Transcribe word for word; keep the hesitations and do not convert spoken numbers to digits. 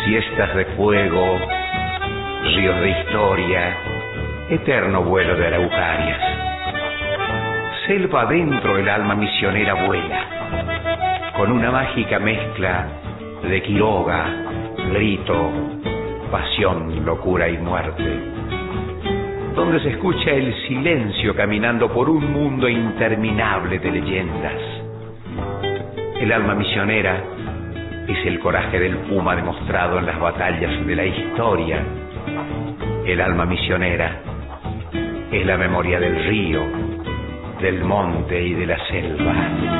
siestas de fuego, ríos de historia, eterno vuelo de araucarias. Selva adentro el alma misionera vuela, con una mágica mezcla de quiroga, grito, pasión, locura y muerte, donde se escucha el silencio caminando por un mundo interminable de leyendas. El alma misionera es el coraje del puma demostrado en las batallas de la historia. El alma misionera es la memoria del río, del monte y de la selva.